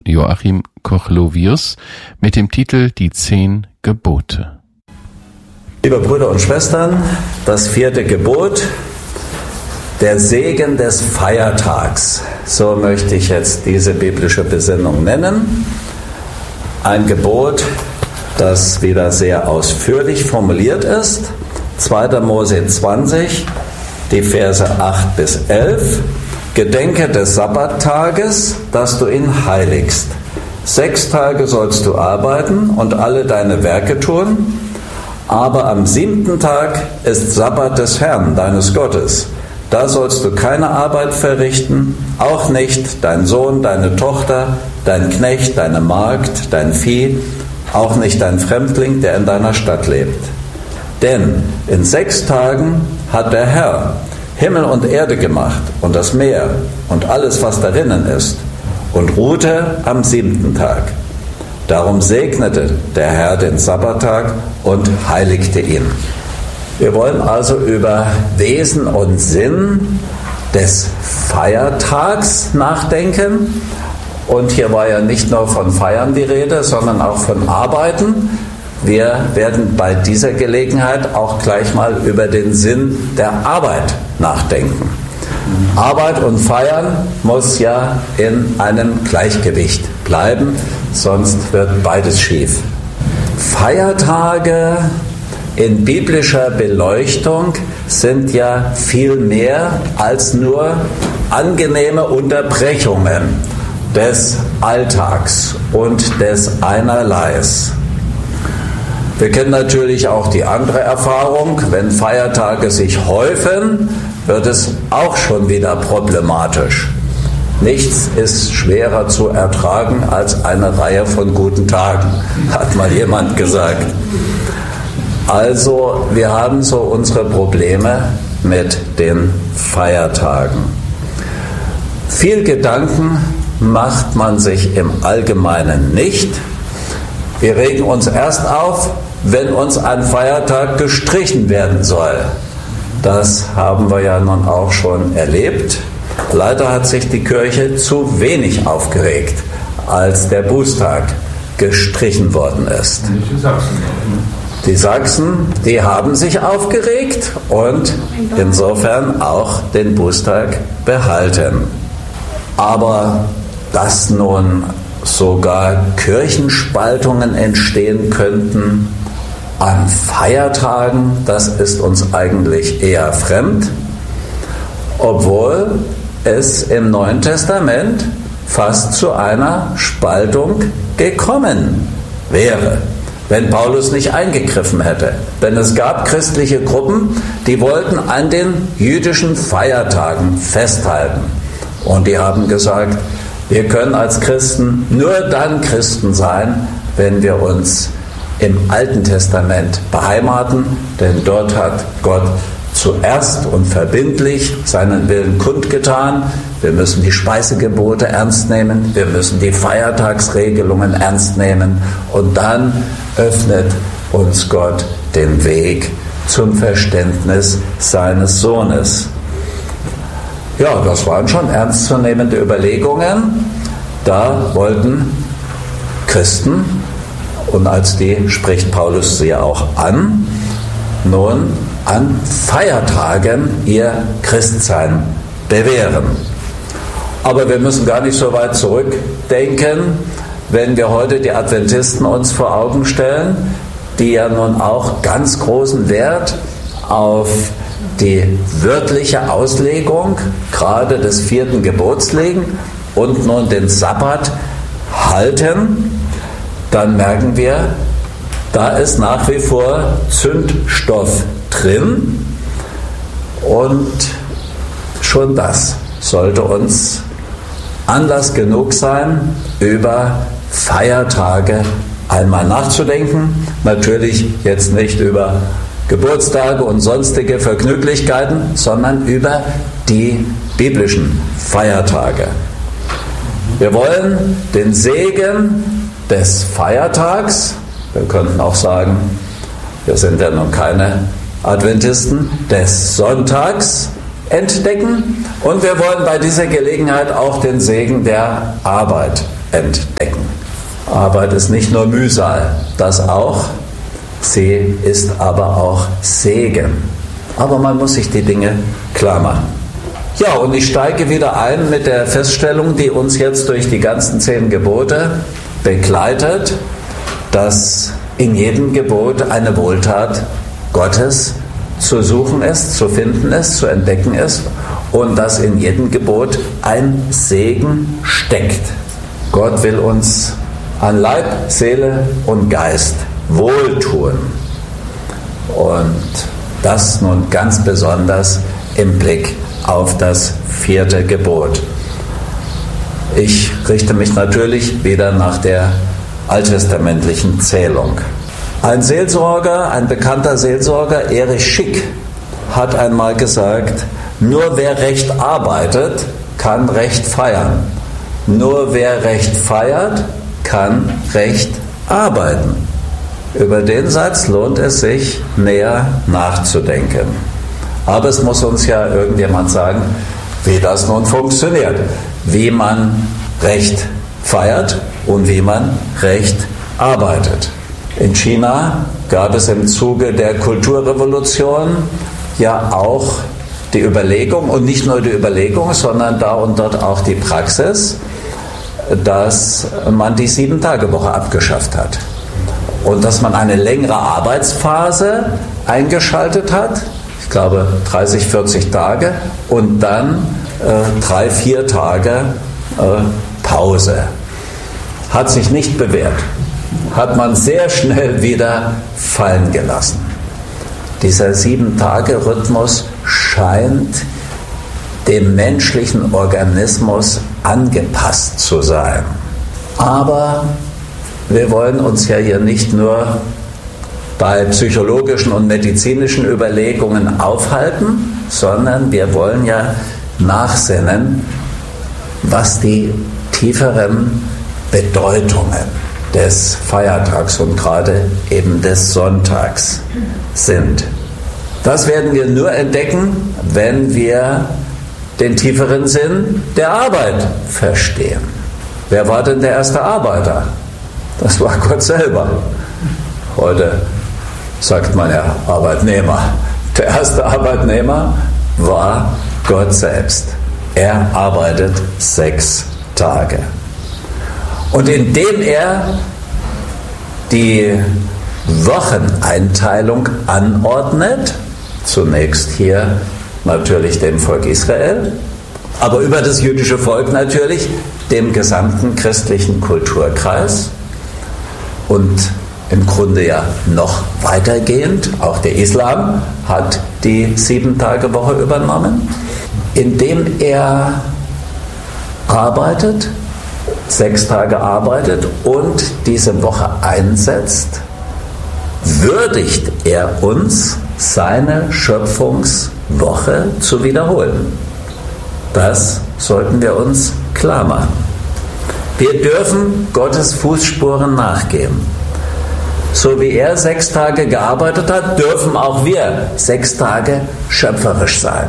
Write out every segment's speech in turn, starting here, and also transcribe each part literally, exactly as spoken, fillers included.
Joachim Kochlovius mit dem Titel Die Zehn Gebote. Liebe Brüder und Schwestern, das vierte Gebot, der Segen des Feiertags. So möchte ich jetzt diese biblische Besinnung nennen. Ein Gebot, das wieder sehr ausführlich formuliert ist. zweiter Mose zwanzig, die Verse acht bis elf. Gedenke des Sabbattages, dass du ihn heiligst. Sechs Tage sollst du arbeiten und alle deine Werke tun, aber am siebten Tag ist Sabbat des Herrn, deines Gottes. Da sollst du keine Arbeit verrichten, auch nicht dein Sohn, deine Tochter, dein Knecht, deine Magd, dein Vieh, auch nicht dein Fremdling, der in deiner Stadt lebt. Denn in sechs Tagen hat der Herr Himmel und Erde gemacht und das Meer und alles, was darinnen ist, und ruhte am siebten Tag. Darum segnete der Herr den Sabbattag und heiligte ihn. Wir wollen also über Wesen und Sinn des Feiertags nachdenken. Und hier war ja nicht nur von Feiern die Rede, sondern auch von Arbeiten. Wir werden bei dieser Gelegenheit auch gleich mal über den Sinn der Arbeit nachdenken. Arbeit und Feiern muss ja in einem Gleichgewicht bleiben, sonst wird beides schief. Feiertage in biblischer Beleuchtung sind ja viel mehr als nur angenehme Unterbrechungen des Alltags und des Einerleis. Wir kennen natürlich auch die andere Erfahrung, wenn Feiertage sich häufen, wird es auch schon wieder problematisch. Nichts ist schwerer zu ertragen als eine Reihe von guten Tagen, hat mal jemand gesagt. Also wir haben so unsere Probleme mit den Feiertagen. Viel Gedanken macht man sich im Allgemeinen nicht. Wir regen uns erst auf, wenn uns ein Feiertag gestrichen werden soll. Das haben wir ja nun auch schon erlebt. Leider hat sich die Kirche zu wenig aufgeregt, als der Bußtag gestrichen worden ist. Die Sachsen, die haben sich aufgeregt und insofern auch den Bußtag behalten. Aber dass nun sogar Kirchenspaltungen entstehen könnten an Feiertagen, das ist uns eigentlich eher fremd, obwohl es im Neuen Testament fast zu einer Spaltung gekommen wäre, wenn Paulus nicht eingegriffen hätte. Denn es gab christliche Gruppen, die wollten an den jüdischen Feiertagen festhalten. Und die haben gesagt, wir können als Christen nur dann Christen sein, wenn wir uns im Alten Testament beheimaten, denn dort hat Gott zuerst und verbindlich seinen Willen kundgetan. Wir müssen die Speisegebote ernst nehmen, wir müssen die Feiertagsregelungen ernst nehmen und dann öffnet uns Gott den Weg zum Verständnis seines Sohnes. Ja, das waren schon ernstzunehmende Überlegungen. Da wollten Christen, und als die spricht Paulus sie auch an, nun an Feiertagen ihr Christsein bewähren. Aber wir müssen gar nicht so weit zurückdenken, wenn wir heute die Adventisten uns vor Augen stellen, die ja nun auch ganz großen Wert auf die wörtliche Auslegung gerade des vierten Gebots legen und nun den Sabbat halten, dann merken wir, da ist nach wie vor Zündstoff drin und schon das sollte uns Anlass genug sein, über Feiertage einmal nachzudenken. Natürlich jetzt nicht über Geburtstage und sonstige Vergnüglichkeiten, sondern über die biblischen Feiertage. Wir wollen den Segen des Feiertags, wir könnten auch sagen, wir sind ja nun keine Adventisten, des Sonntags entdecken und wir wollen bei dieser Gelegenheit auch den Segen der Arbeit entdecken. Arbeit ist nicht nur Mühsal, das auch, sie ist aber auch Segen. Aber man muss sich die Dinge klar machen. Ja, und ich steige wieder ein mit der Feststellung, die uns jetzt durch die ganzen zehn Gebote begleitet, dass in jedem Gebot eine Wohltat Gottes zu suchen ist, zu finden ist, zu entdecken ist und dass in jedem Gebot ein Segen steckt. Gott will uns an Leib, Seele und Geist wohltun. Und das nun ganz besonders im Blick auf das vierte Gebot. Ich richte mich natürlich wieder nach der alttestamentlichen Zählung. Ein Seelsorger, ein bekannter Seelsorger, Erich Schick, hat einmal gesagt, nur wer recht arbeitet, kann recht feiern. Nur wer recht feiert, kann recht arbeiten. Über den Satz lohnt es sich, näher nachzudenken. Aber es muss uns ja irgendjemand sagen, wie das nun funktioniert, wie man Recht feiert und wie man Recht arbeitet. In China gab es im Zuge der Kulturrevolution ja auch die Überlegung, und nicht nur die Überlegung, sondern da und dort auch die Praxis, dass man die Sieben-Tage-Woche abgeschafft hat. Und dass man eine längere Arbeitsphase eingeschaltet hat, ich glaube dreißig, vierzig Tage, und dann äh, drei, vier Tage äh, Pause. Hat sich nicht bewährt. Hat man sehr schnell wieder fallen gelassen. Dieser Sieben-Tage-Rhythmus scheint dem menschlichen Organismus angepasst zu sein. Aber wir wollen uns ja hier nicht nur bei psychologischen und medizinischen Überlegungen aufhalten, sondern wir wollen ja nachsinnen, was die tieferen Bedeutungen des Feiertags und gerade eben des Sonntags sind. Das werden wir nur entdecken, wenn wir den tieferen Sinn der Arbeit verstehen. Wer war denn der erste Arbeiter? Das war Gott selber. Heute sagt man ja Arbeitnehmer. Der erste Arbeitnehmer war Gott selbst. Er arbeitet sechs Tage. Und indem er die Wocheneinteilung anordnet, zunächst hier natürlich dem Volk Israel, aber über das jüdische Volk natürlich dem gesamten christlichen Kulturkreis und im Grunde ja noch weitergehend, auch der Islam hat die Sieben-Tage-Woche übernommen, indem er arbeitet, sechs Tage arbeitet und diese Woche einsetzt, würdigt er uns, seine Schöpfungswoche zu wiederholen. Das sollten wir uns klar machen. Wir dürfen Gottes Fußspuren nachgehen. So wie er sechs Tage gearbeitet hat, dürfen auch wir sechs Tage schöpferisch sein.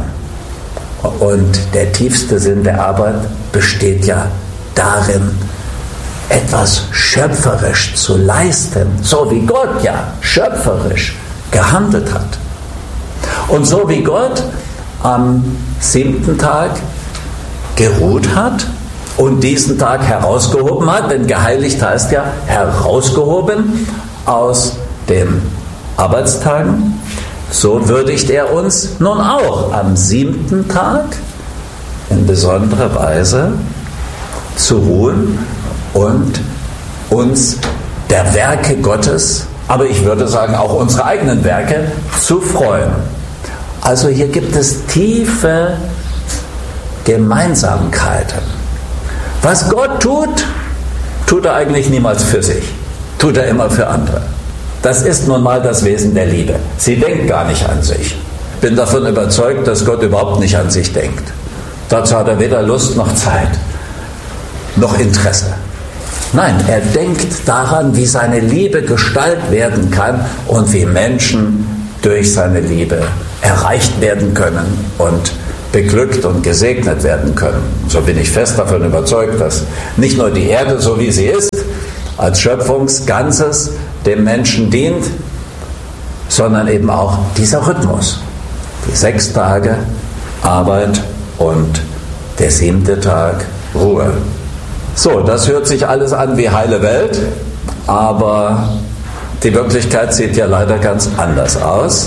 Und der tiefste Sinn der Arbeit besteht ja darin, etwas schöpferisch zu leisten, so wie Gott ja schöpferisch gehandelt hat. Und so wie Gott am siebten Tag geruht hat und diesen Tag herausgehoben hat, denn geheiligt heißt ja herausgehoben aus den Arbeitstagen, so würdigt er uns nun auch am siebten Tag in besonderer Weise zu ruhen und uns der Werke Gottes, aber ich würde sagen auch unsere eigenen Werke, zu freuen. Also hier gibt es tiefe Gemeinsamkeiten. Was Gott tut, tut er eigentlich niemals für sich, tut er immer für andere. Das ist nun mal das Wesen der Liebe. Sie denkt gar nicht an sich. Ich bin davon überzeugt, dass Gott überhaupt nicht an sich denkt. Dazu hat er weder Lust noch Zeit, noch Interesse. Nein, er denkt daran, wie seine Liebe Gestalt werden kann und wie Menschen durch seine Liebe erreicht werden können und beglückt und gesegnet werden können. So bin ich fest davon überzeugt, dass nicht nur die Erde, so wie sie ist, als Schöpfungsganzes dem Menschen dient, sondern eben auch dieser Rhythmus. Die sechs Tage Arbeit und der siebte Tag Ruhe. So, das hört sich alles an wie heile Welt, aber die Wirklichkeit sieht ja leider ganz anders aus.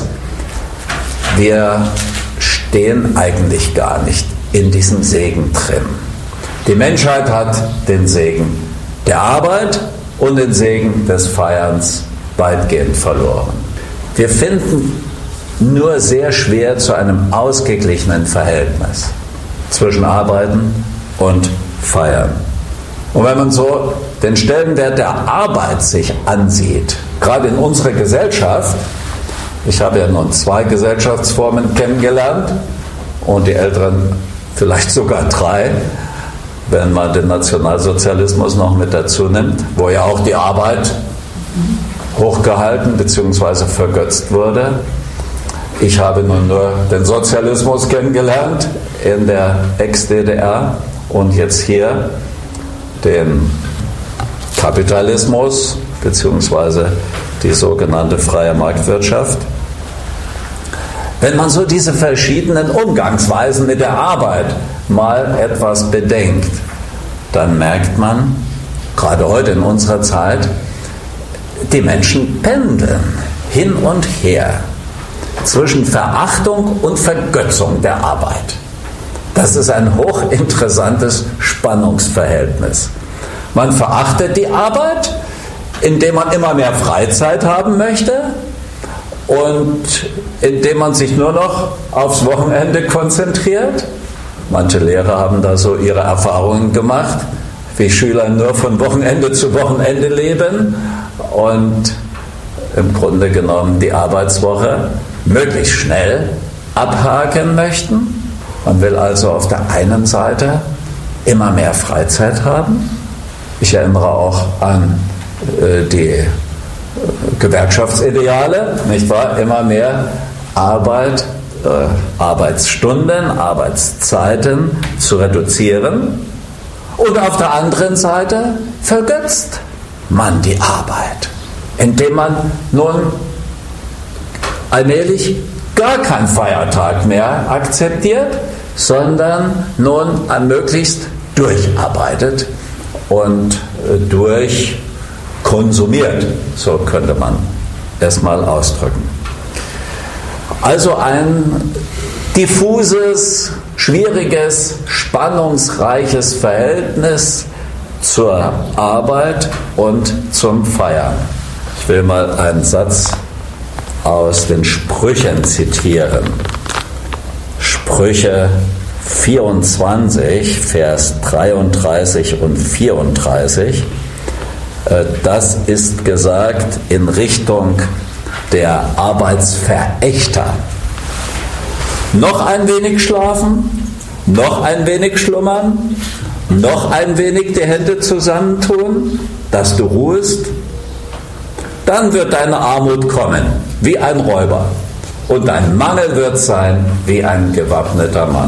Wir stehen eigentlich gar nicht in diesem Segen drin. Die Menschheit hat den Segen der Arbeit und den Segen des Feierns weitgehend verloren. Wir finden nur sehr schwer zu einem ausgeglichenen Verhältnis zwischen Arbeiten und Feiern. Und wenn man so den Stellenwert der Arbeit sich ansieht, gerade in unserer Gesellschaft, ich habe ja nun zwei Gesellschaftsformen kennengelernt und die Älteren vielleicht sogar drei, wenn man den Nationalsozialismus noch mit dazu nimmt, wo ja auch die Arbeit hochgehalten bzw. vergötzt wurde. Ich habe nun nur den Sozialismus kennengelernt in der Ex-D D R und jetzt hier den Kapitalismus bzw. die sogenannte freie Marktwirtschaft. Wenn man so diese verschiedenen Umgangsweisen mit der Arbeit mal etwas bedenkt, dann merkt man, gerade heute in unserer Zeit, die Menschen pendeln hin und her zwischen Verachtung und Vergötzung der Arbeit. Das ist ein hochinteressantes Spannungsverhältnis. Man verachtet die Arbeit, indem man immer mehr Freizeit haben möchte und indem man sich nur noch aufs Wochenende konzentriert. Manche Lehrer haben da so ihre Erfahrungen gemacht, wie Schüler nur von Wochenende zu Wochenende leben und im Grunde genommen die Arbeitswoche möglichst schnell abhaken möchten. Man will also auf der einen Seite immer mehr Freizeit haben. Ich erinnere auch an äh, die äh, Gewerkschaftsideale, nicht wahr? Immer mehr Arbeit, äh, Arbeitsstunden, Arbeitszeiten zu reduzieren. Und auf der anderen Seite vergötzt man die Arbeit, indem man nun allmählich gar keinen Feiertag mehr akzeptiert, sondern nun möglichst durcharbeitet und durchkonsumiert, so könnte man es mal ausdrücken. Also ein diffuses, schwieriges, spannungsreiches Verhältnis zur Arbeit und zum Feiern. Ich will mal einen Satz aus den Sprüchen zitieren. Sprüche vierundzwanzig, Vers dreiunddreißig und vierunddreißig. Das ist gesagt in Richtung der Arbeitsverächter. Noch ein wenig schlafen, noch ein wenig schlummern, noch ein wenig die Hände zusammentun, dass du ruhest. Dann wird deine Armut kommen, wie ein Räuber. Und dein Mangel wird sein, wie ein gewappneter Mann.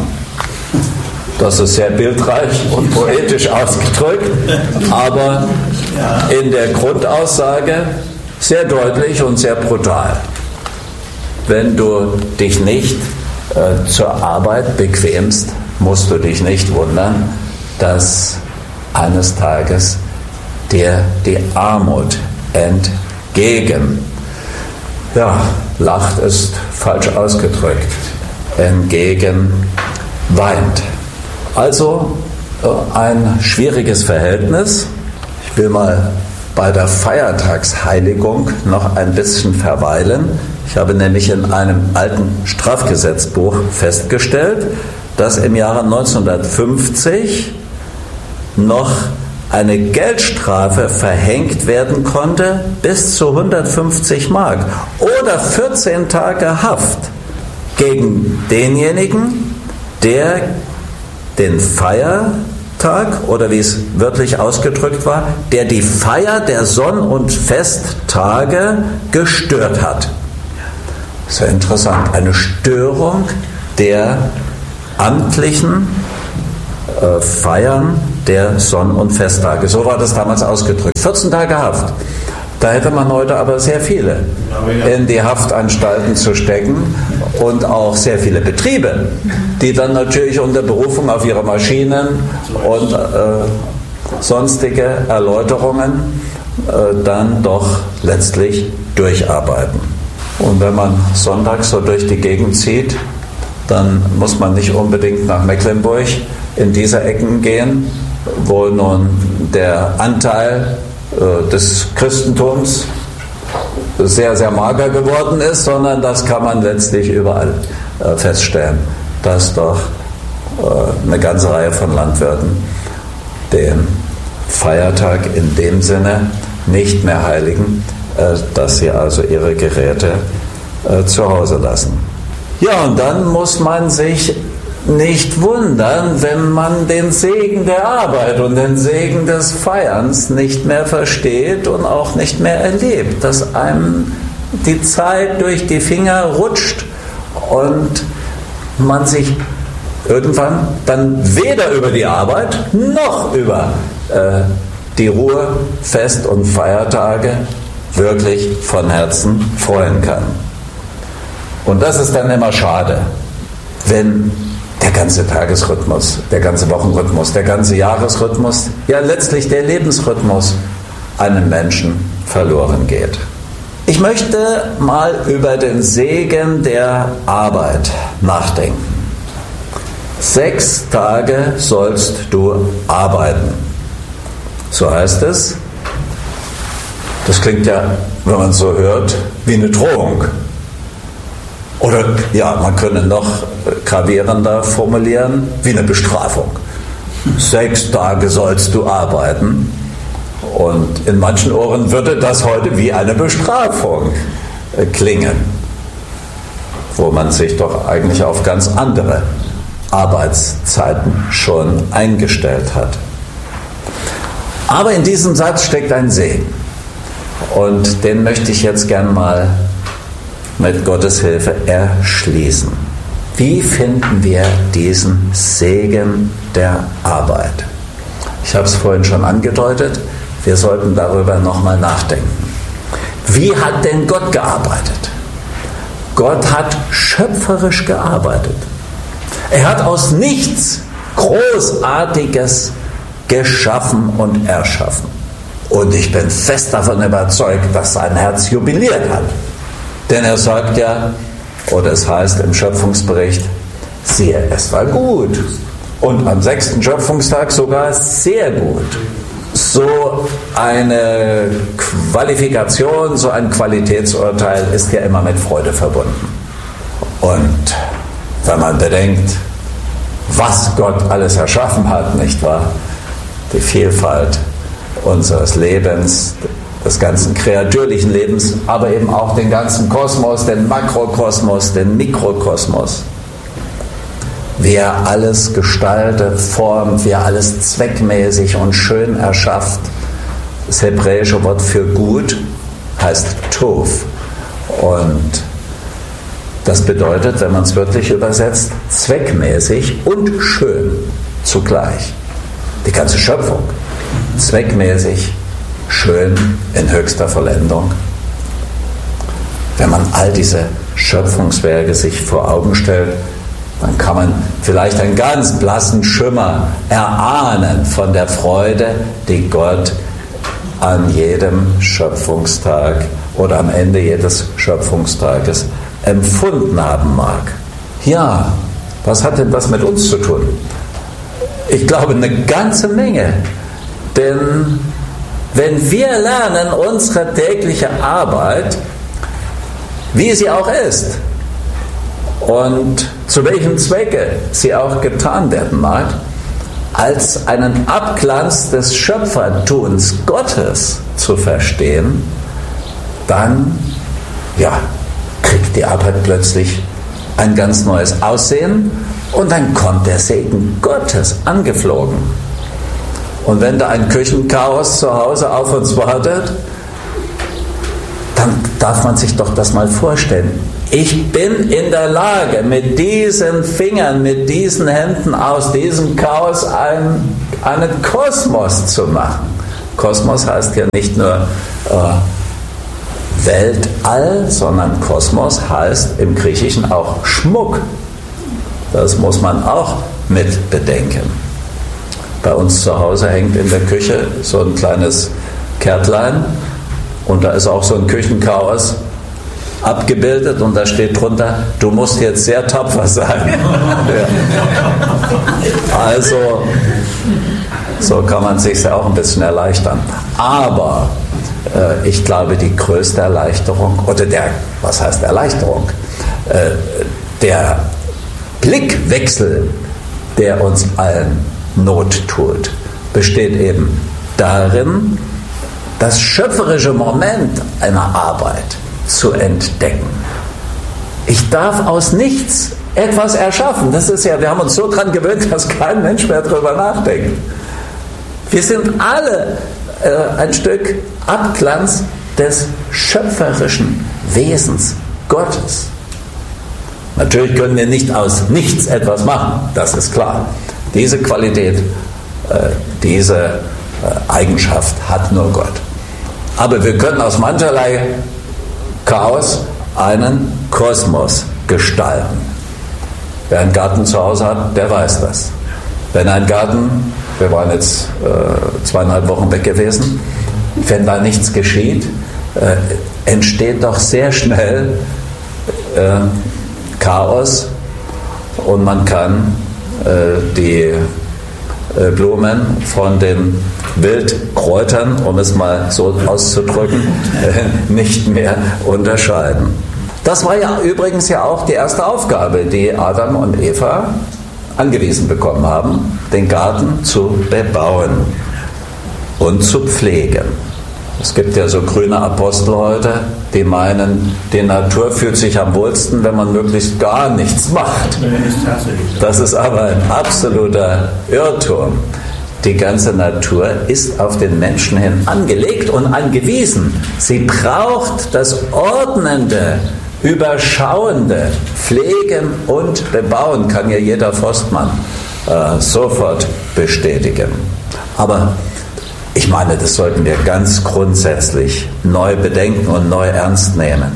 Das ist sehr bildreich und poetisch ausgedrückt, aber in der Grundaussage sehr deutlich und sehr brutal. Wenn du dich nicht äh, zur Arbeit bequemst, musst du dich nicht wundern, dass eines Tages dir die Armut entgegen, ja, lacht ist falsch ausgedrückt, entgegen weint. Also äh, ein schwieriges Verhältnis. Ich will mal bei der Feiertagsheiligung noch ein bisschen verweilen. Ich habe nämlich in einem alten Strafgesetzbuch festgestellt, dass im Jahre neunzehnhundertfünfzig noch eine Geldstrafe verhängt werden konnte bis zu hundertfünfzig Mark oder vierzehn Tage Haft gegen denjenigen, der den Feiertag, oder wie es wörtlich ausgedrückt war, der die Feier der Sonn- und Festtage gestört hat. Sehr interessant. Eine Störung der amtlichen äh, Feiern der Sonn- und Festtage. So war das damals ausgedrückt. vierzehn Tage Haft. Da hätte man heute aber sehr viele in die Haftanstalten zu stecken und auch sehr viele Betriebe, die dann natürlich unter Berufung auf ihre Maschinen und äh, sonstige Erläuterungen äh, dann doch letztlich durcharbeiten. Und wenn man sonntags so durch die Gegend zieht, dann muss man nicht unbedingt nach Mecklenburg in diese Ecken gehen, wo nun der Anteil des Christentums sehr, sehr mager geworden ist, sondern das kann man letztlich überall feststellen, dass doch eine ganze Reihe von Landwirten den Feiertag in dem Sinne nicht mehr heiligen, dass sie also ihre Geräte zu Hause lassen. Ja, und dann muss man sich nicht wundern, wenn man den Segen der Arbeit und den Segen des Feierns nicht mehr versteht und auch nicht mehr erlebt, dass einem die Zeit durch die Finger rutscht und man sich irgendwann dann weder über die Arbeit noch über äh, die Ruhe, Fest- und Feiertage wirklich von Herzen freuen kann. Und das ist dann immer schade, wenn der ganze Tagesrhythmus, der ganze Wochenrhythmus, der ganze Jahresrhythmus, ja letztlich der Lebensrhythmus einem Menschen verloren geht. Ich möchte mal über den Segen der Arbeit nachdenken. Sechs Tage sollst du arbeiten. So heißt es. Das klingt ja, wenn man so hört, wie eine Drohung. Oder, ja, man könnte noch gravierender formulieren, wie eine Bestrafung. Sechs Tage sollst du arbeiten. Und in manchen Ohren würde das heute wie eine Bestrafung klingen, wo man sich doch eigentlich auf ganz andere Arbeitszeiten schon eingestellt hat. Aber in diesem Satz steckt ein Segen. Und den möchte ich jetzt gern mal mit Gottes Hilfe erschließen. Wie finden wir diesen Segen der Arbeit? Ich habe es vorhin schon angedeutet, wir sollten darüber nochmal nachdenken. Wie hat denn Gott gearbeitet? Gott hat schöpferisch gearbeitet. Er hat aus nichts Großartiges geschaffen und erschaffen. Und ich bin fest davon überzeugt, dass sein Herz jubiliert hat. Denn er sagt ja, oder es heißt im Schöpfungsbericht, siehe, es war gut. Und am sechsten Schöpfungstag sogar sehr gut. So eine Qualifikation, so ein Qualitätsurteil ist ja immer mit Freude verbunden. Und wenn man bedenkt, was Gott alles erschaffen hat, nicht wahr? Die Vielfalt unseres Lebens, des ganzen kreatürlichen Lebens, aber eben auch den ganzen Kosmos, den Makrokosmos, den Mikrokosmos. Wie er alles gestaltet, formt, wie er alles zweckmäßig und schön erschafft. Das hebräische Wort für gut heißt Tov. Und das bedeutet, wenn man es wörtlich übersetzt, zweckmäßig und schön zugleich. Die ganze Schöpfung, zweckmäßig, schön in höchster Vollendung. Wenn man all diese Schöpfungswerke sich vor Augen stellt, dann kann man vielleicht einen ganz blassen Schimmer erahnen von der Freude, die Gott an jedem Schöpfungstag oder am Ende jedes Schöpfungstages empfunden haben mag. Ja, was hat denn das mit uns zu tun? Ich glaube, eine ganze Menge. Denn wenn wir lernen, unsere tägliche Arbeit, wie sie auch ist und zu welchem Zwecke sie auch getan werden mag, als einen Abglanz des Schöpfertuns Gottes zu verstehen, dann ja, kriegt die Arbeit plötzlich ein ganz neues Aussehen und dann kommt der Segen Gottes angeflogen. Und wenn da ein Küchenchaos zu Hause auf uns wartet, dann darf man sich doch das mal vorstellen. Ich bin in der Lage, mit diesen Fingern, mit diesen Händen aus diesem Chaos einen, einen Kosmos zu machen. Kosmos heißt ja nicht nur äh, Weltall, sondern Kosmos heißt im Griechischen auch Schmuck. Das muss man auch mit bedenken. Bei uns zu Hause hängt in der Küche so ein kleines Kärtlein und da ist auch so ein Küchenchaos abgebildet und da steht drunter, du musst jetzt sehr tapfer sein. Ja. Also, so kann man sich ja auch ein bisschen erleichtern. Aber äh, ich glaube, die größte Erleichterung, oder der, was heißt Erleichterung? Äh, der Blickwechsel, der uns allen Not tut, besteht eben darin, das schöpferische Moment einer Arbeit zu entdecken. Ich darf aus nichts etwas erschaffen. Das ist ja, wir haben uns so dran gewöhnt, dass kein Mensch mehr darüber nachdenkt. Wir sind alle äh, ein Stück Abglanz des schöpferischen Wesens Gottes. Natürlich können wir nicht aus nichts etwas machen, das ist klar. Diese Qualität, äh, diese äh, Eigenschaft hat nur Gott. Aber wir können aus mancherlei Chaos einen Kosmos gestalten. Wer einen Garten zu Hause hat, der weiß das. Wenn ein Garten, wir waren jetzt äh, zweieinhalb Wochen weg gewesen, wenn da nichts geschieht, äh, entsteht doch sehr schnell äh, Chaos und man kann äh, die äh, Blumen von den Wildkräutern, um es mal so auszudrücken, äh, nicht mehr unterscheiden. Das war ja übrigens ja auch die erste Aufgabe, die Adam und Eva angewiesen bekommen haben, den Garten zu bebauen und zu pflegen. Es gibt ja so grüne Apostel heute, die meinen, die Natur fühlt sich am wohlsten, wenn man möglichst gar nichts macht. Das ist aber ein absoluter Irrtum. Die ganze Natur ist auf den Menschen hin angelegt und angewiesen. Sie braucht das ordnende, überschauende Pflegen und Bebauen, kann ja jeder Forstmann äh, sofort bestätigen. Aber ich meine, das sollten wir ganz grundsätzlich neu bedenken und neu ernst nehmen.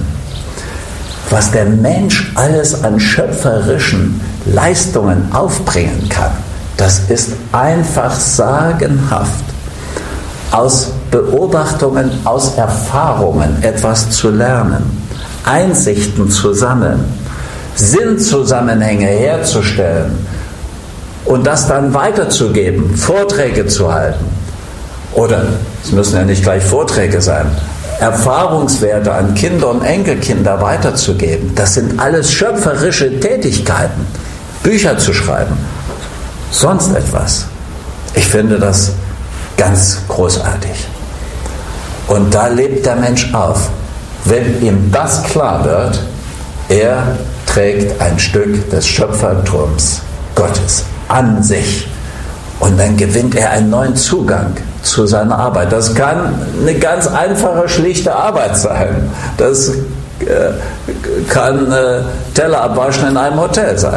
Was der Mensch alles an schöpferischen Leistungen aufbringen kann, das ist einfach sagenhaft. Aus Beobachtungen, aus Erfahrungen etwas zu lernen, Einsichten zu sammeln, Sinnzusammenhänge herzustellen und das dann weiterzugeben, Vorträge zu halten. Oder, es müssen ja nicht gleich Vorträge sein, Erfahrungswerte an Kinder und Enkelkinder weiterzugeben. Das sind alles schöpferische Tätigkeiten. Bücher zu schreiben, sonst etwas. Ich finde das ganz großartig. Und da lebt der Mensch auf. Wenn ihm das klar wird, er trägt ein Stück des Schöpfertums Gottes an sich. Und dann gewinnt er einen neuen Zugang zu seiner Arbeit. Das kann eine ganz einfache, schlichte Arbeit sein. Das äh, kann äh, Teller abwaschen in einem Hotel sein.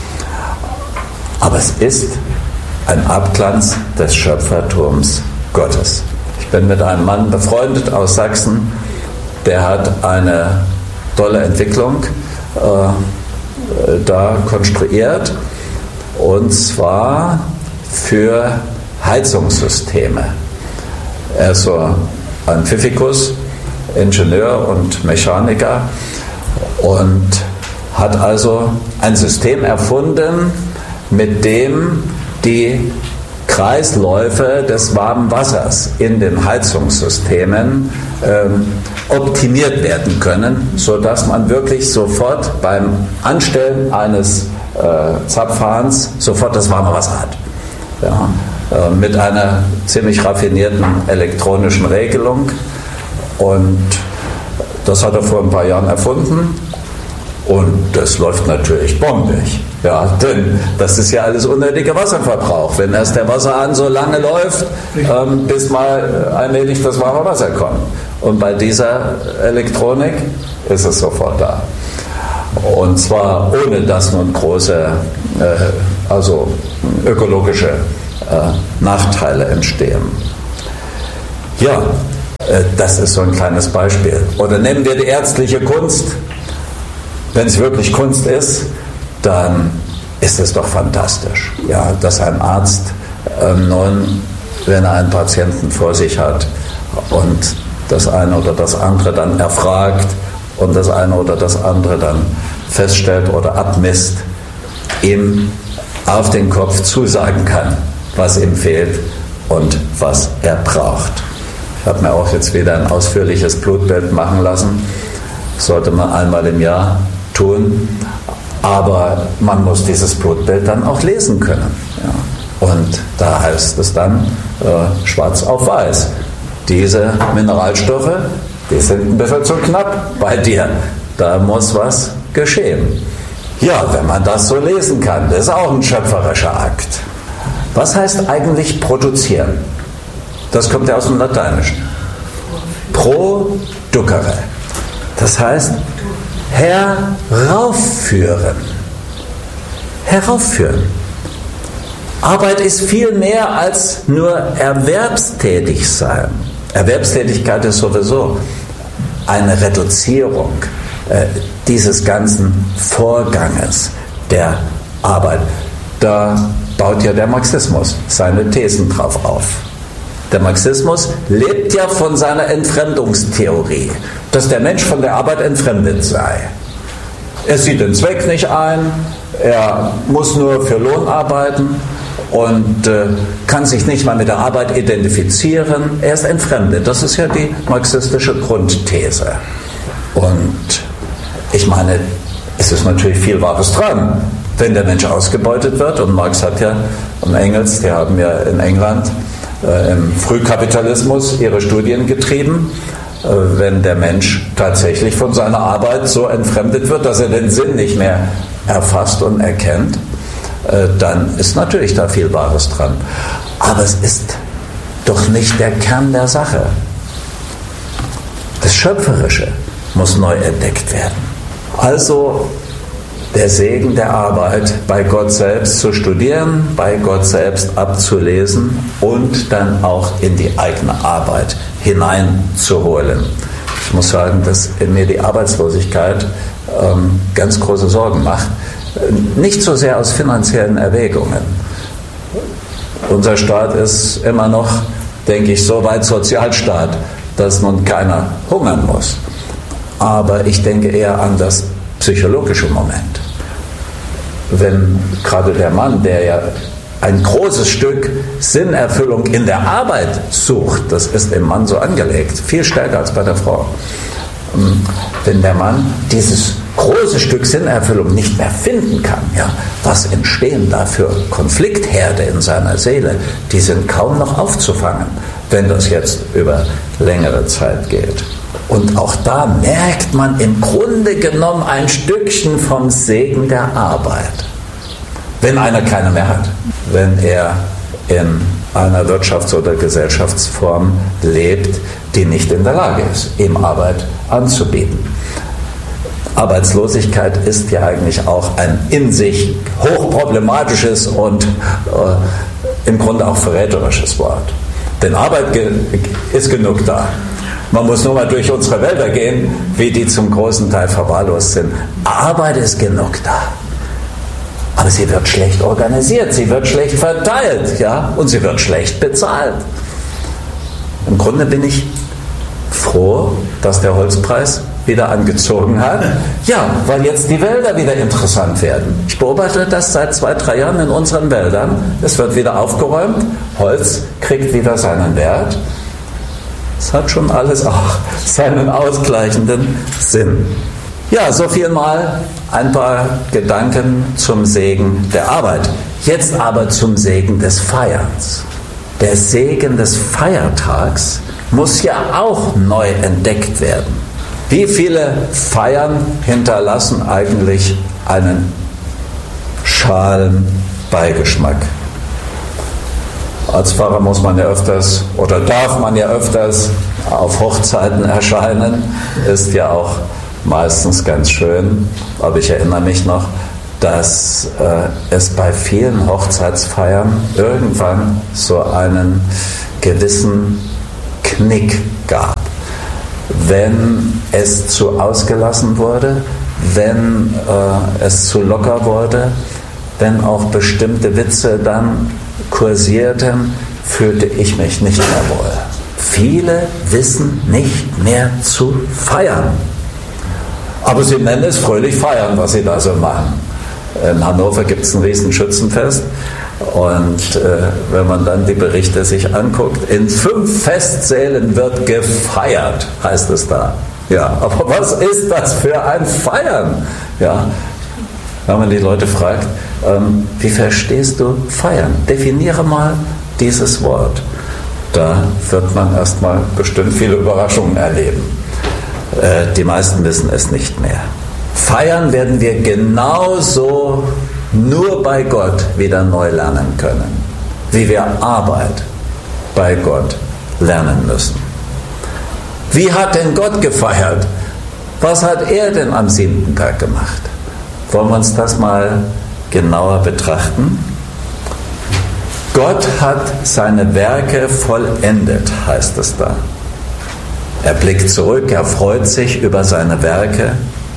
Aber es ist ein Abglanz des Schöpfertums Gottes. Ich bin mit einem Mann befreundet aus Sachsen, der hat eine tolle Entwicklung äh, da konstruiert, und zwar für Heizungssysteme. Er ist so ein Pfiffikus, Ingenieur und Mechaniker, und hat also ein System erfunden, mit dem die Kreisläufe des warmen Wassers in den Heizungssystemen ähm, optimiert werden können, sodass man wirklich sofort beim Anstellen eines äh, Zapfhahns sofort das warme Wasser hat. Ja, äh, mit einer ziemlich raffinierten elektronischen Regelung. Und das hat er vor ein paar Jahren erfunden. Und das läuft natürlich bombig. Ja, denn das ist ja alles unnötiger Wasserverbrauch. Wenn erst der Wasserhahn so lange läuft, ähm, bis mal allmählich das warme Wasser kommt. Und bei dieser Elektronik ist es sofort da. Und zwar ohne dass nun große, äh, also ökologische äh, Nachteile entstehen. Ja, äh, das ist so ein kleines Beispiel. Oder nehmen wir die ärztliche Kunst. Wenn es wirklich Kunst ist, dann ist es doch fantastisch, ja, dass ein Arzt ähm, nun, wenn er einen Patienten vor sich hat und das eine oder das andere dann erfragt und das eine oder das andere dann feststellt oder abmisst, ihm auf den Kopf zusagen kann, was ihm fehlt und was er braucht. Ich habe mir auch jetzt wieder ein ausführliches Blutbild machen lassen. Das sollte man einmal im Jahr tun, aber man muss dieses Blutbild dann auch lesen können. Ja. Und da heißt es dann äh, schwarz auf weiß, diese Mineralstoffe, die sind ein bisschen zu knapp bei dir, da muss was geschehen. Ja, wenn man das so lesen kann, das ist auch ein schöpferischer Akt. Was heißt eigentlich produzieren? Das kommt ja aus dem Lateinischen. Producere. Das heißt heraufführen. Heraufführen. Arbeit ist viel mehr als nur erwerbstätig sein. Erwerbstätigkeit ist sowieso eine Reduzierung äh, dieses ganzen Vorganges der Arbeit. Da baut ja der Marxismus seine Thesen drauf auf. Der Marxismus lebt ja von seiner Entfremdungstheorie, dass der Mensch von der Arbeit entfremdet sei. Er sieht den Zweck nicht ein, er muss nur für Lohn arbeiten und äh, kann sich nicht mal mit der Arbeit identifizieren. Er ist entfremdet. Das ist ja die marxistische Grundthese. Und ich meine, es ist natürlich viel Wahres dran, wenn der Mensch ausgebeutet wird. Und Marx hat ja, und Engels, die haben ja in England äh, im Frühkapitalismus ihre Studien getrieben. Äh, wenn der Mensch tatsächlich von seiner Arbeit so entfremdet wird, dass er den Sinn nicht mehr erfasst und erkennt, äh, dann ist natürlich da viel Wahres dran. Aber es ist doch nicht der Kern der Sache. Das Schöpferische muss neu entdeckt werden. Also der Segen der Arbeit, bei Gott selbst zu studieren, bei Gott selbst abzulesen und dann auch in die eigene Arbeit hineinzuholen. Ich muss sagen, dass in mir die Arbeitslosigkeit ähm, ganz große Sorgen macht. Nicht so sehr aus finanziellen Erwägungen. Unser Staat ist immer noch, denke ich, so weit Sozialstaat, dass nun keiner hungern muss. Aber ich denke eher an das psychologische Moment. Wenn gerade der Mann, der ja ein großes Stück Sinnerfüllung in der Arbeit sucht, das ist im Mann so angelegt, viel stärker als bei der Frau. Wenn der Mann dieses große Stück Sinnerfüllung nicht mehr finden kann, ja, was entstehen da für Konfliktherde in seiner Seele, die sind kaum noch aufzufangen, wenn das jetzt über längere Zeit geht. Und auch da merkt man im Grunde genommen ein Stückchen vom Segen der Arbeit. Wenn einer keine mehr hat, wenn er in einer Wirtschafts- oder Gesellschaftsform lebt, die nicht in der Lage ist, ihm Arbeit anzubieten. Arbeitslosigkeit ist ja eigentlich auch ein in sich hochproblematisches und äh, im Grunde auch verräterisches Wort. Denn Arbeit ge- ist genug da. Man muss nur mal durch unsere Wälder gehen, wie die zum großen Teil verwahrlost sind. Arbeit ist genug da. Aber sie wird schlecht organisiert, sie wird schlecht verteilt, ja, und sie wird schlecht bezahlt. Im Grunde bin ich froh, dass der Holzpreis wieder angezogen hat. Ja, weil jetzt die Wälder wieder interessant werden. Ich beobachte das seit zwei, drei Jahren in unseren Wäldern. Es wird wieder aufgeräumt, Holz kriegt wieder seinen Wert. Es hat schon alles auch seinen ausgleichenden Sinn. Ja, so viel mal ein paar Gedanken zum Segen der Arbeit. Jetzt aber zum Segen des Feierns. Der Segen des Feiertags muss ja auch neu entdeckt werden. Wie viele Feiern hinterlassen eigentlich einen schalen Beigeschmack? Als Pfarrer muss man ja öfters oder darf man ja öfters auf Hochzeiten erscheinen. Ist ja auch meistens ganz schön. Aber ich erinnere mich noch, dass äh, es bei vielen Hochzeitsfeiern irgendwann so einen gewissen Knick gab. Wenn es zu ausgelassen wurde, wenn äh, es zu locker wurde, wenn auch bestimmte Witze dann kursierten, fühlte ich mich nicht mehr wohl. Viele wissen nicht mehr zu feiern. Aber sie nennen es fröhlich feiern, was sie da so machen. In Hannover gibt es ein riesen Schützenfest. Und äh, wenn man dann die Berichte sich anguckt, in fünf Festsälen wird gefeiert, heißt es da. Ja, aber was ist das für ein Feiern? Ja, wenn man die Leute fragt, ähm, wie verstehst du feiern? Definiere mal dieses Wort. Da wird man erstmal bestimmt viele Überraschungen erleben. Äh, die meisten wissen es nicht mehr. Feiern werden wir genauso nur bei Gott wieder neu lernen können, wie wir Arbeit bei Gott lernen müssen. Wie hat denn Gott gefeiert? Was hat er denn am siebten Tag gemacht? Wollen wir uns das mal genauer betrachten? Gott hat seine Werke vollendet, heißt es da. Er blickt zurück, er freut sich über seine Werke.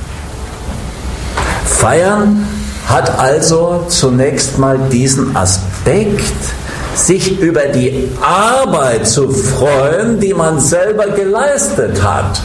Feiern hat also zunächst mal diesen Aspekt, sich über die Arbeit zu freuen, die man selber geleistet hat.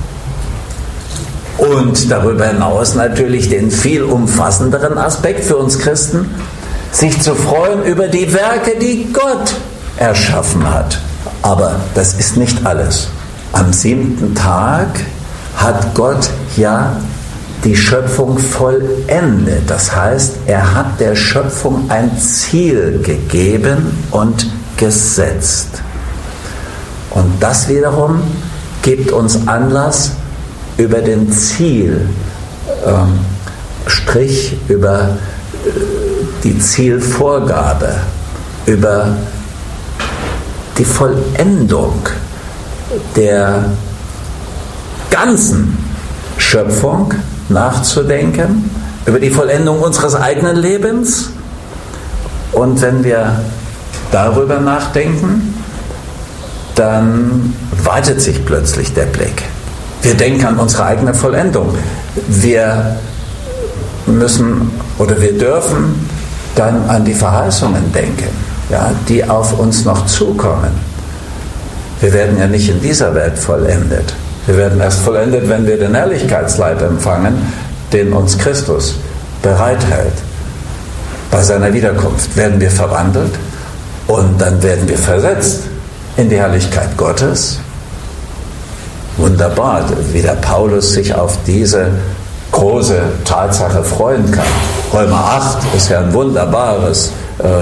Und darüber hinaus natürlich den viel umfassenderen Aspekt für uns Christen, sich zu freuen über die Werke, die Gott erschaffen hat. Aber das ist nicht alles. Am siebten Tag hat Gott ja die Schöpfung vollendet. Das heißt, er hat der Schöpfung ein Ziel gegeben und gesetzt. Und das wiederum gibt uns Anlass, über den Ziel, ähm, Strich über äh, die Zielvorgabe, über die Vollendung der ganzen Schöpfung nachzudenken, über die Vollendung unseres eigenen Lebens. Und wenn wir darüber nachdenken, dann weitet sich plötzlich der Blick. Wir denken an unsere eigene Vollendung. Wir müssen oder wir dürfen dann an die Verheißungen denken, ja, die auf uns noch zukommen. Wir werden ja nicht in dieser Welt vollendet. Wir werden erst vollendet, wenn wir den Herrlichkeitsleib empfangen, den uns Christus bereithält. Bei seiner Wiederkunft werden wir verwandelt und dann werden wir versetzt in die Herrlichkeit Gottes. Wunderbar, wie der Paulus sich auf diese große Tatsache freuen kann. Römer acht ist ja ein wunderbares äh,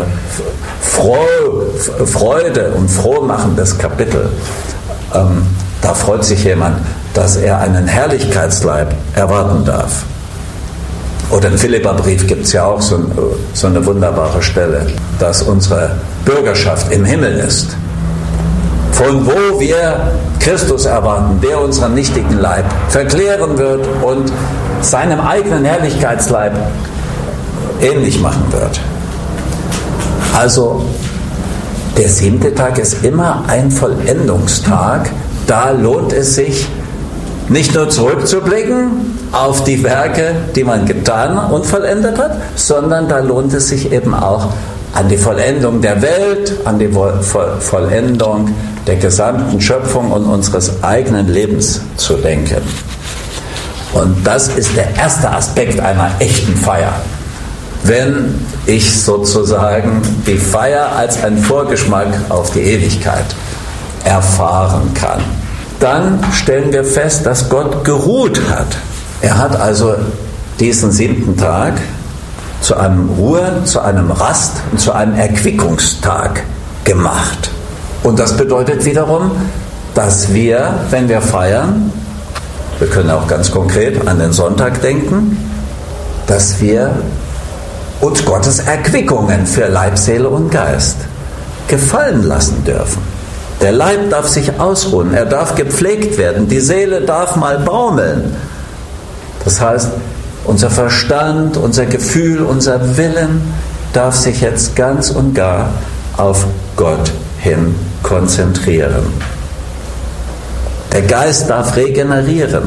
Freude und frohmachendes Kapitel. Ähm, da freut sich jemand, dass er einen Herrlichkeitsleib erwarten darf. Oder im Philipperbrief gibt es ja auch so, so eine wunderbare Stelle, dass unsere Bürgerschaft im Himmel ist. Von wo wir Christus erwarten, der unseren nichtigen Leib verklären wird und seinem eigenen Herrlichkeitsleib ähnlich machen wird. Also der siebte Tag ist immer ein Vollendungstag. Da lohnt es sich, nicht nur zurückzublicken auf die Werke, die man getan und vollendet hat, sondern da lohnt es sich eben auch an die Vollendung der Welt, an die Vollendung der gesamten Schöpfung und unseres eigenen Lebens zu denken. Und das ist der erste Aspekt einer echten Feier. Wenn ich sozusagen die Feier als einen Vorgeschmack auf die Ewigkeit erfahren kann, dann stellen wir fest, dass Gott geruht hat. Er hat also diesen siebten Tag zu einem Ruhe, zu einem Rast und zu einem Erquickungstag gemacht. Und das bedeutet wiederum, dass wir, wenn wir feiern, Wir können auch ganz konkret an den Sonntag denken, dass wir uns Gottes Erquickungen für Leib, Seele und Geist gefallen lassen dürfen. Der Leib darf sich ausruhen, er darf gepflegt werden, die Seele darf mal baumeln. Das heißt, unser Verstand, unser Gefühl, unser Willen darf sich jetzt ganz und gar auf Gott hin konzentrieren. Der Geist darf regenerieren.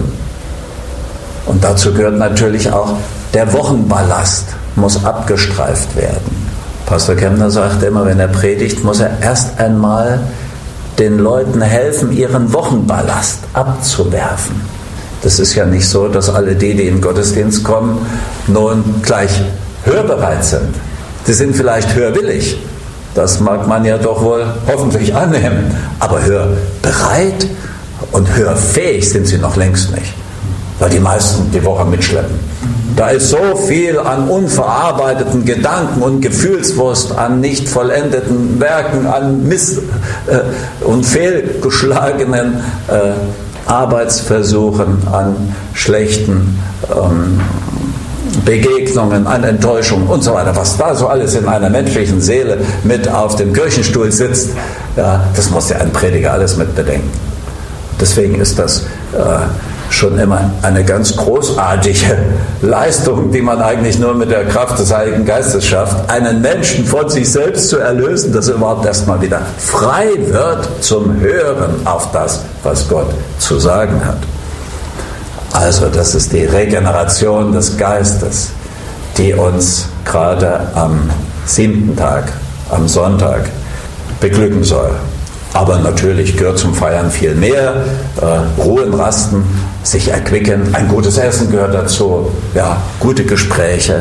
Und dazu gehört natürlich auch der Wochenballast, muss abgestreift werden. Pastor Kemner sagt immer, wenn er predigt, muss er erst einmal den Leuten helfen, ihren Wochenballast abzuwerfen. Das ist ja nicht so, dass alle die, die in den Gottesdienst kommen, nun gleich hörbereit sind. Sie sind vielleicht hörwillig. Das mag man ja doch wohl hoffentlich annehmen. Aber hörbereit und hörfähig sind sie noch längst nicht. Weil die meisten die Woche mitschleppen. Da ist so viel an unverarbeiteten Gedanken und Gefühlswurst, an nicht vollendeten Werken, an Miss- äh, und fehlgeschlagenen äh, Arbeitsversuchen, an schlechten ähm, Begegnungen, an Enttäuschungen und so weiter. Was da so alles in einer menschlichen Seele mit auf dem Kirchenstuhl sitzt, ja, das muss ja ein Prediger alles mit bedenken. Deswegen ist das äh, schon immer eine ganz großartige Leistung, die man eigentlich nur mit der Kraft des Heiligen Geistes schafft, einen Menschen von sich selbst zu erlösen, dass er überhaupt erstmal wieder frei wird zum Hören auf das, was Gott zu sagen hat. Also das ist die Regeneration des Geistes, die uns gerade am siebten Tag, am Sonntag, beglücken soll. Aber natürlich gehört zum Feiern viel mehr. Äh, Ruhen, Rasten, sich erquicken, ein gutes Essen gehört dazu, ja, gute Gespräche,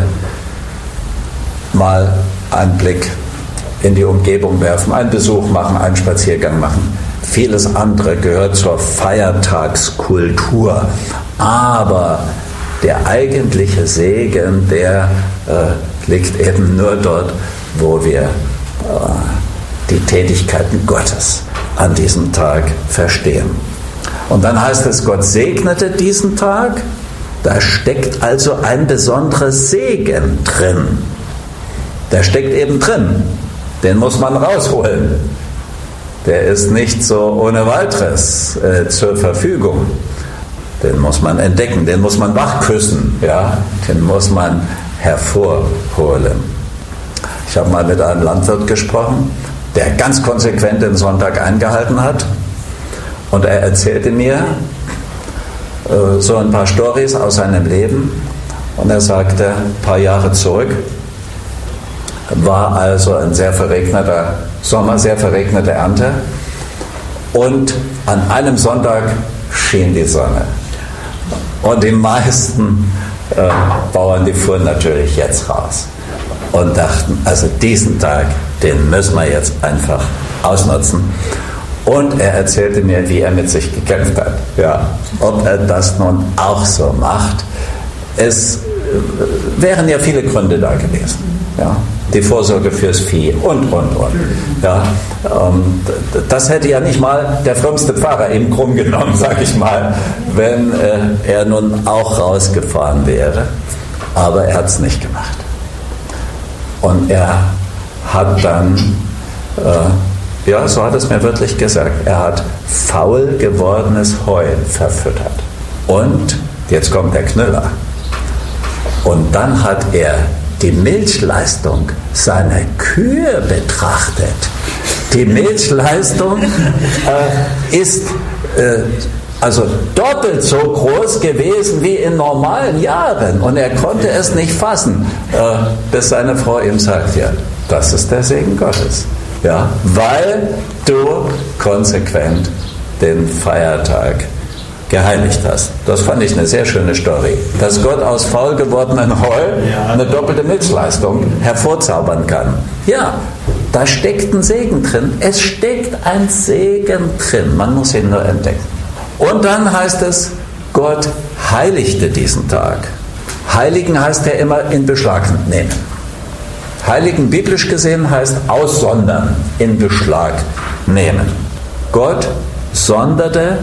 mal einen Blick in die Umgebung werfen, einen Besuch machen, einen Spaziergang machen. Vieles andere gehört zur Feiertagskultur. Aber der eigentliche Segen, der äh, liegt eben nur dort, wo wir äh, die Tätigkeiten Gottes an diesem Tag verstehen. Und dann heißt es, Gott segnete diesen Tag. Da steckt also ein besonderer Segen drin. Der steckt eben drin. Den muss man rausholen. Der ist nicht so ohne weiteres äh, zur Verfügung. Den muss man entdecken, den muss man wachküssen, ja? Den muss man hervorholen. Ich habe mal mit einem Landwirt gesprochen, der ganz konsequent den Sonntag eingehalten hat. Und er erzählte mir äh, so ein paar Storys aus seinem Leben. Und er sagte, ein paar Jahre zurück war also ein sehr verregneter Sommer, sehr verregnete Ernte. Und an einem Sonntag schien die Sonne. Und die meisten äh, Bauern, die fuhren natürlich jetzt raus und dachten, also diesen Tag, den müssen wir jetzt einfach ausnutzen. Und er erzählte mir, wie er mit sich gekämpft hat. Ja, ob er das nun auch so macht. Es wären ja viele Gründe da gewesen. Ja, die Vorsorge fürs Vieh und, und, und. Ja, ähm, das hätte ja nicht mal der frömmste Pfarrer eben krumm genommen, sag ich mal, wenn äh, er nun auch rausgefahren wäre. Aber er hat es nicht gemacht. Und er hat dann, äh, ja, so hat es mir wirklich gesagt, er hat faul gewordenes Heu verfüttert. Und, jetzt kommt der Knüller, und dann hat er die Milchleistung seiner Kühe betrachtet. Die Milchleistung äh, ist äh, also doppelt so groß gewesen wie in normalen Jahren. Und er konnte es nicht fassen, äh, bis seine Frau ihm sagt, ja, das ist der Segen Gottes. Ja, weil du konsequent den Feiertag geheiligt hast. Das fand ich eine sehr schöne Story. Dass Gott aus faul gewordenen Heu eine doppelte Milchleistung hervorzaubern kann. Ja, da steckt ein Segen drin. Es steckt ein Segen drin. Man muss ihn nur entdecken. Und dann heißt es, Gott heiligte diesen Tag. Heiligen heißt ja immer in Beschlag nehmen. Heiligen biblisch gesehen heißt aussondern, in Beschlag nehmen. Gott sonderte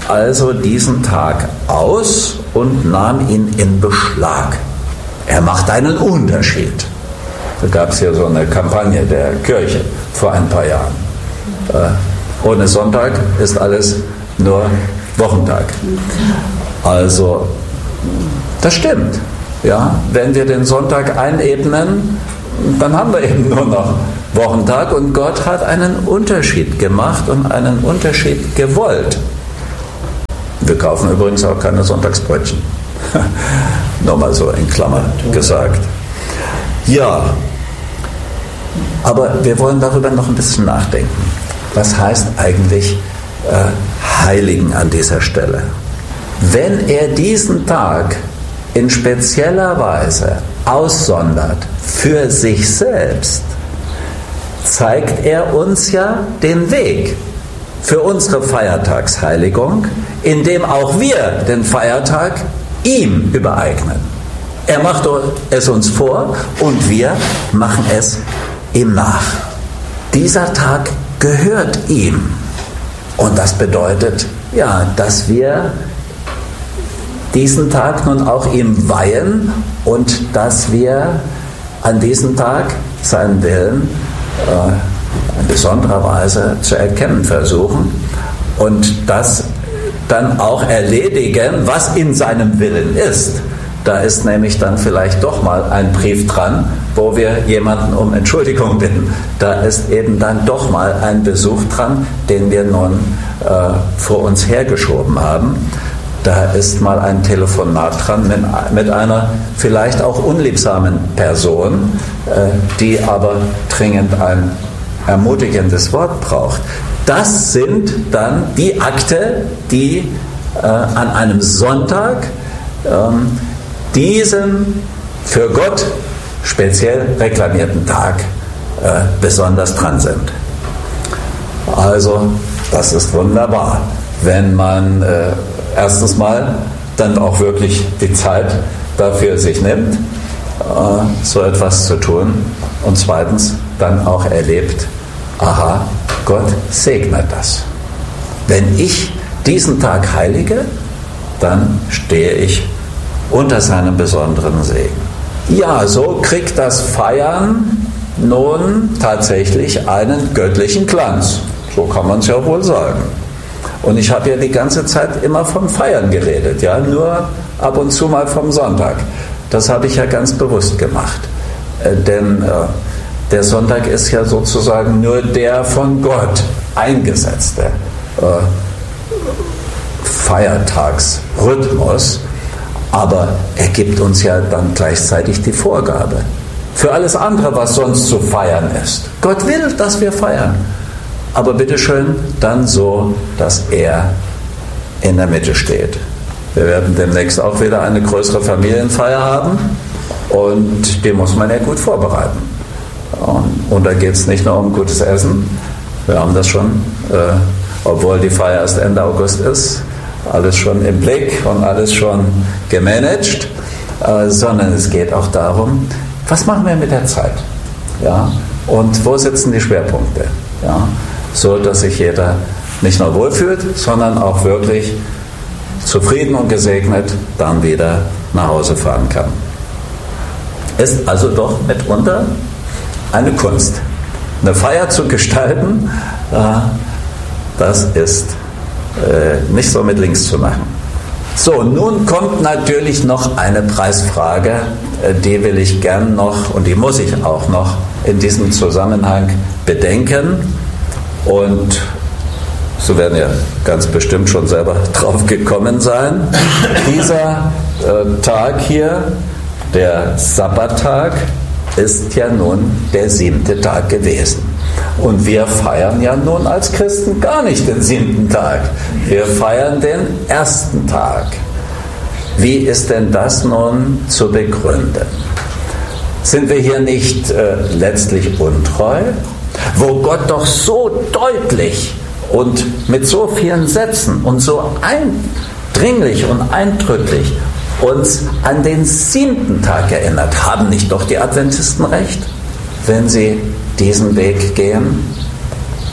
also diesen Tag aus und nahm ihn in Beschlag. Er macht einen Unterschied. Da gab es ja so eine Kampagne der Kirche vor ein paar Jahren. Äh, ohne Sonntag ist alles nur Wochentag. Also, das stimmt. Ja, wenn wir den Sonntag einebnen, dann haben wir eben nur noch Wochentag und Gott hat einen Unterschied gemacht und einen Unterschied gewollt. Wir kaufen übrigens auch keine Sonntagsbrötchen. Nur mal so in Klammer gesagt. Ja, aber wir wollen darüber noch ein bisschen nachdenken. Was heißt eigentlich äh, Heiligen an dieser Stelle? Wenn er diesen Tag in spezieller Weise aussondert für sich selbst, zeigt er uns ja den Weg für unsere Feiertagsheiligung, indem auch wir den Feiertag ihm übereignen. Er macht es uns vor und wir machen es ihm nach. Dieser Tag gehört ihm. Und das bedeutet, ja, dass wir diesen Tag nun auch ihm weihen und dass wir an diesem Tag seinen Willen äh, in besonderer Weise zu erkennen versuchen und das dann auch erledigen, was in seinem Willen ist. Da ist nämlich dann vielleicht doch mal ein Brief dran, wo wir jemanden um Entschuldigung bitten. Da ist eben dann doch mal ein Besuch dran, den wir nun äh, vor uns hergeschoben haben. Da ist mal ein Telefonat dran mit, mit einer vielleicht auch unliebsamen Person, äh, die aber dringend ein ermutigendes Wort braucht. Das sind dann die Akte, die äh, an einem Sonntag ähm, diesen für Gott speziell reklamierten Tag äh, besonders dran sind. Also, das ist wunderbar, wenn man äh, erstens mal dann auch wirklich die Zeit dafür sich nimmt, äh, so etwas zu tun und zweitens dann auch erlebt, aha, Gott segnet das. Wenn ich diesen Tag heilige, dann stehe ich unter seinem besonderen Segen. Ja, so kriegt das Feiern nun tatsächlich einen göttlichen Glanz. So kann man es ja wohl sagen. Und ich habe ja die ganze Zeit immer vom Feiern geredet, ja, nur ab und zu mal vom Sonntag. Das habe ich ja ganz bewusst gemacht. Äh, denn äh, der Sonntag ist ja sozusagen nur der von Gott eingesetzte äh, Feiertagsrhythmus, aber er gibt uns ja dann gleichzeitig die Vorgabe für alles andere, was sonst zu feiern ist. Gott will, dass wir feiern, aber bitteschön dann so, dass er in der Mitte steht. Wir werden demnächst auch wieder eine größere Familienfeier haben und die muss man ja gut vorbereiten. Und da geht es nicht nur um gutes Essen, wir haben das schon, äh, obwohl die Feier erst Ende August ist, alles schon im Blick und alles schon gemanagt, äh, sondern es geht auch darum, was machen wir mit der Zeit? Ja? Und wo sitzen die Schwerpunkte? Ja? So, dass sich jeder nicht nur wohlfühlt, sondern auch wirklich zufrieden und gesegnet dann wieder nach Hause fahren kann. Ist also doch mitunter eine Kunst. Eine Feier zu gestalten, äh, das ist äh, nicht so mit links zu machen. So, nun kommt natürlich noch eine Preisfrage, äh, die will ich gern noch und die muss ich auch noch in diesem Zusammenhang bedenken. Und so werden ja ganz bestimmt schon selber drauf gekommen sein. Dieser äh, Tag hier, der Sabbattag, ist ja nun der siebte Tag gewesen. Und wir feiern ja nun als Christen gar nicht den siebten Tag. Wir feiern den ersten Tag. Wie ist denn das nun zu begründen? Sind wir hier nicht äh, letztlich untreu? Wo Gott doch so deutlich und mit so vielen Sätzen und so eindringlich und eindrücklich uns an den siebten Tag erinnert. Haben nicht doch die Adventisten recht, wenn sie diesen Weg gehen?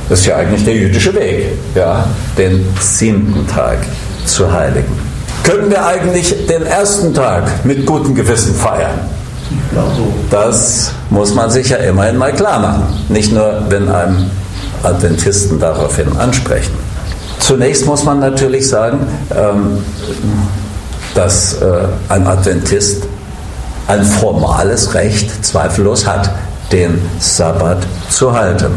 Das ist ja eigentlich der jüdische Weg, ja, den siebten Tag zu heiligen. Können wir eigentlich den ersten Tag mit gutem Gewissen feiern? Das muss man sich ja immerhin mal klar machen. Nicht nur, wenn einem Adventisten daraufhin ansprechen. Zunächst muss man natürlich sagen, dass ein Adventist ein formales Recht zweifellos hat, den Sabbat zu halten.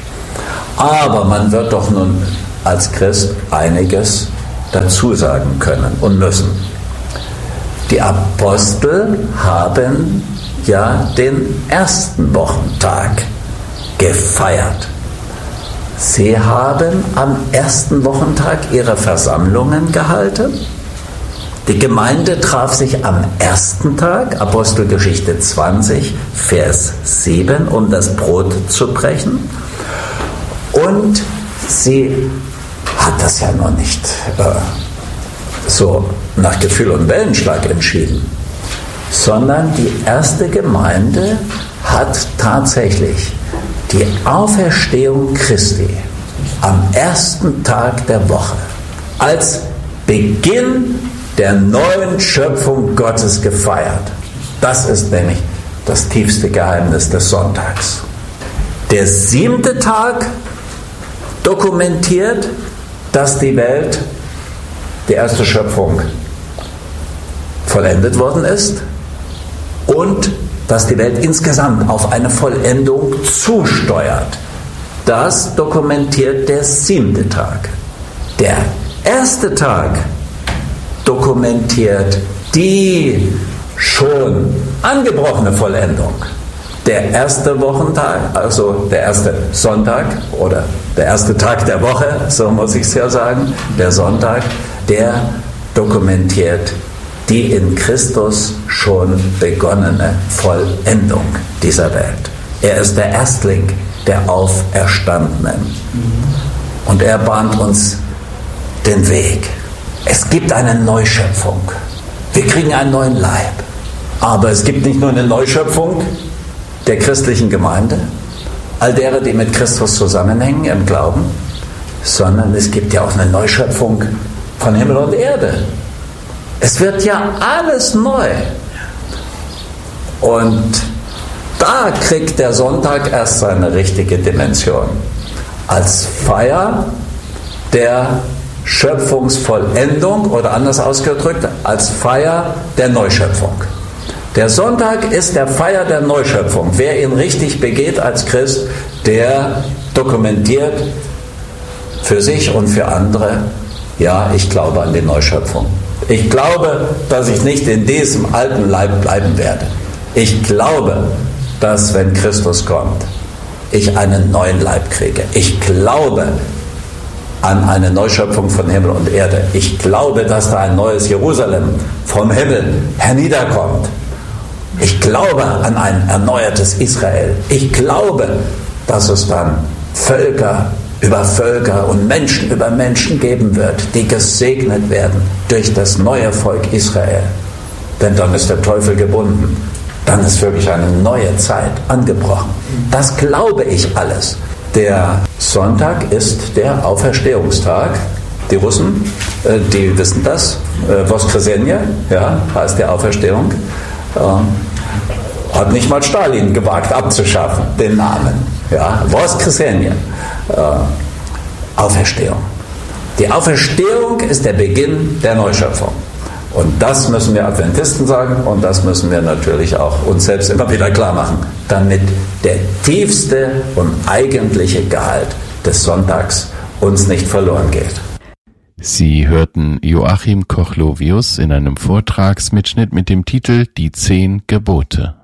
Aber man wird doch nun als Christ einiges dazu sagen können und müssen. Die Apostel haben ja den ersten Wochentag gefeiert. Sie haben am ersten Wochentag ihre Versammlungen gehalten. Die Gemeinde traf sich am ersten Tag, Apostelgeschichte zwanzig, Vers sieben, um das Brot zu brechen. Und sie hat das ja noch nicht äh, so nach Gefühl und Wellenschlag entschieden, sondern die erste Gemeinde hat tatsächlich die Auferstehung Christi am ersten Tag der Woche als Beginn der neuen Schöpfung Gottes gefeiert. Das ist nämlich das tiefste Geheimnis des Sonntags. Der siebte Tag dokumentiert, dass die Welt, die erste Schöpfung, vollendet worden ist und dass die Welt insgesamt auf eine Vollendung zusteuert. Das dokumentiert der siebte Tag. Der erste Tag dokumentiert die schon angebrochene Vollendung. Der erste Wochentag, also der erste Sonntag oder der erste Tag der Woche, so muss ich es ja sagen, der Sonntag, der dokumentiert die in Christus schon begonnene Vollendung dieser Welt. Er ist der Erstling der Auferstandenen. Und er bahnt uns den Weg. Es gibt eine Neuschöpfung. Wir kriegen einen neuen Leib. Aber es gibt nicht nur eine Neuschöpfung der christlichen Gemeinde, all derer, die mit Christus zusammenhängen im Glauben, sondern es gibt ja auch eine Neuschöpfung von Himmel und Erde. Es wird ja alles neu. Und da kriegt der Sonntag erst seine richtige Dimension. Als Feier der Schöpfungsvollendung oder anders ausgedrückt, als Feier der Neuschöpfung. Der Sonntag ist der Feier der Neuschöpfung. Wer ihn richtig begeht als Christ, der dokumentiert für sich und für andere, ja, ich glaube an die Neuschöpfung. Ich glaube, dass ich nicht in diesem alten Leib bleiben werde. Ich glaube, dass wenn Christus kommt, ich einen neuen Leib kriege. Ich glaube an eine Neuschöpfung von Himmel und Erde. Ich glaube, dass da ein neues Jerusalem vom Himmel herniederkommt. Ich glaube an ein erneuertes Israel. Ich glaube, dass es dann Völker über Völker und Menschen über Menschen geben wird, die gesegnet werden durch das neue Volk Israel. Denn dann ist der Teufel gebunden. Dann ist wirklich eine neue Zeit angebrochen. Das glaube ich alles. Der Sonntag ist der Auferstehungstag. Die Russen, äh, die wissen das. Äh, Voskresenje, ja, heißt der Auferstehung. Äh, hat nicht mal Stalin gewagt abzuschaffen, den Namen. Ja, Voskresenje. Äh, Auferstehung. Die Auferstehung ist der Beginn der Neuschöpfung. Und das müssen wir Adventisten sagen und das müssen wir natürlich auch uns selbst immer wieder klar machen, damit der tiefste und eigentliche Gehalt des Sonntags uns nicht verloren geht. Sie hörten Joachim Kochlovius in einem Vortragsmitschnitt mit dem Titel Die Zehn Gebote.